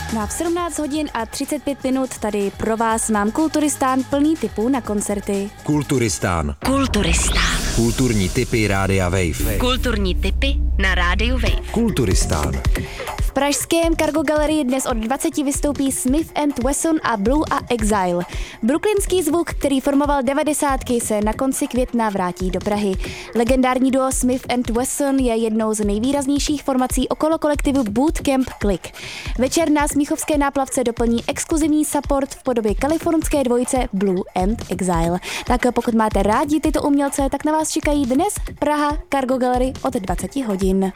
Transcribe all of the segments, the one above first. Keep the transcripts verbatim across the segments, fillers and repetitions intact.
No a v sedmnáct hodin a třicet pět minut tady pro vás mám Kulturistán plný tipů na koncerty. Kulturistán. Kulturistán. Kulturní tipy Rádia Wave. Kulturní tipy na Rádiu Wave. Kulturistán. V pražském Cargo Galerii dnes od dvaceti vystoupí Smith and Wesson a Blue a Exile. Brooklynský zvuk, který formoval devadesátky, se na konci května vrátí do Prahy. Legendární duo Smith and Wesson je jednou z nejvýraznějších formací okolo kolektivu Bootcamp Click. Večer na smíchovské náplavce doplní exkluzivní support v podobě kalifornské dvojice Blue and Exile. Tak pokud máte rádi tyto umělce, tak na vás čekají dnes Praha Cargo Gallery od dvaceti hodin.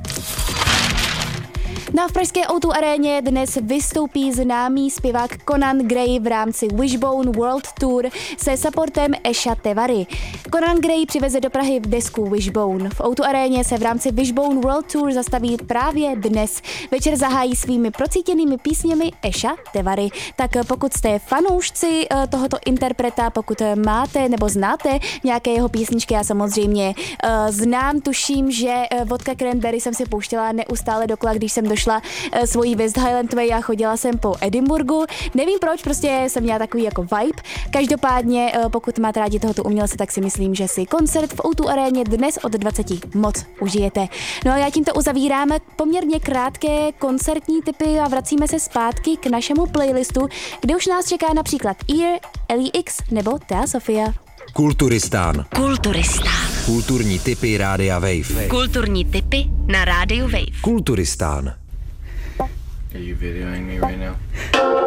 No a v pražské ó dva aréně dnes vystoupí známý zpěvák Conan Gray v rámci Wishbone World Tour se supportem Esha Tewary. Conan Gray přiveze do Prahy v desku Wishbone. V ó dva aréně se v rámci Wishbone World Tour zastaví právě dnes. Večer zahájí svými procítěnými písněmi Esha Tewary. Tak pokud jste fanoušci tohoto interpreta, pokud máte nebo znáte nějaké jeho písničky, já samozřejmě uh, znám, tuším, že Vodka Cranberry jsem si pouštěla neustále dokola, když jsem došla šla svojí West Highland Way a chodila jsem po Edinburghu. Nevím proč, prostě jsem měla takový jako vibe. Každopádně, pokud máte rádi tohoto umělce, tak si myslím, že si koncert v ó dva aréně dnes od dvaceti moc užijete. No a já tímto uzavírám poměrně krátké koncertní tipy a vracíme se zpátky k našemu playlistu, kde už nás čeká například Ear, L E X nebo Thea Sofia. Kulturistán. Kulturistán. Kulturní tipy Rádia Wave. Kulturní tipy na Rádiu Wave. Kulturistán. Are you videoing me right now?